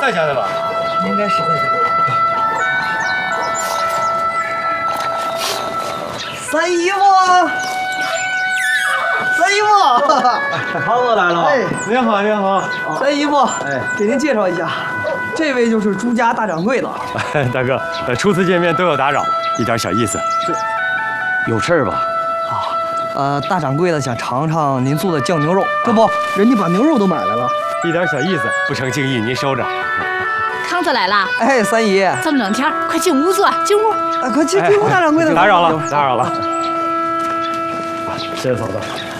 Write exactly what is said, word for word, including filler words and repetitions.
在家的吧？ 应该是在家。三姨夫，三姨夫， 康子来了。 哎， 您好，您好。 三姨夫，哎，给您介绍一下，这位就是朱家大掌柜的。 大哥，呃，初次见面都有打扰，一点小意思。有事儿吧？ 啊，呃，大掌柜的想尝尝您做的酱牛肉，这不，人家把牛肉都买来了。 一点小意思，不成敬意，您收着。 康子来了。 哎，三姨， 这么冷天，快进屋坐，进屋。 啊，快进进屋，大掌柜的。 打扰了，打扰了。谢谢嫂子。